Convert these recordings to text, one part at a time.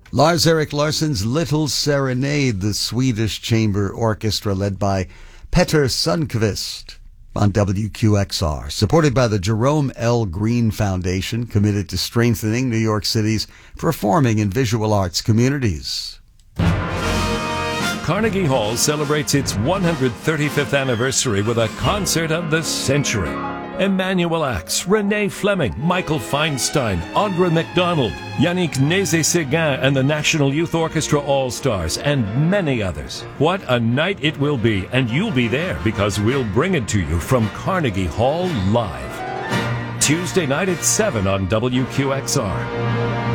Lars-Erik Larsson's Little Serenade, the Swedish Chamber Orchestra led by Petter Sundqvist on WQXR, supported by the Jerome L. Green Foundation, committed to strengthening New York City's performing and visual arts communities. Carnegie Hall celebrates its 135th anniversary with a concert of the century. Emmanuel Axe, Renee Fleming, Michael Feinstein, Audra McDonald, Yannick Nézet-Séguin and the National Youth Orchestra All-Stars, and many others. What a night it will be, and you'll be there because we'll bring it to you from Carnegie Hall live. Tuesday night at 7 on WQXR.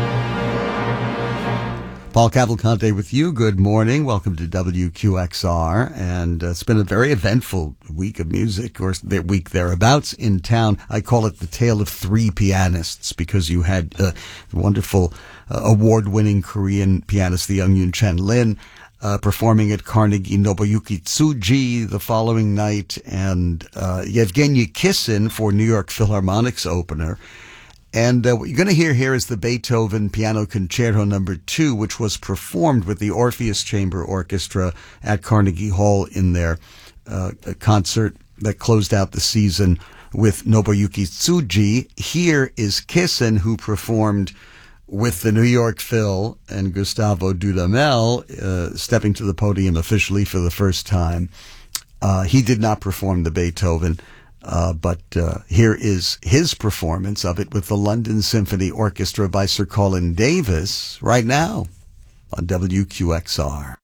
Paul Cavalcante with you. Good morning. Welcome to WQXR. And it's been a very eventful week of music, or the week thereabouts in town. I call it the Tale of Three Pianists because you had the wonderful award-winning Korean pianist, the young Yoon Chen Lin, performing at Carnegie Nobuyuki Tsuji the following night, and Yevgeny Kissin for New York Philharmonic's opener. And what you're going to hear here is the Beethoven Piano Concerto No. 2, which was performed with the Orpheus Chamber Orchestra at Carnegie Hall in their concert that closed out the season with Nobuyuki Tsuji. Here is Kissin, who performed with the New York Phil and Gustavo Dudamel, stepping to the podium officially for the first time. He did not perform the Beethoven. But here is his performance of it with the London Symphony Orchestra by Sir Colin Davis right now on WQXR.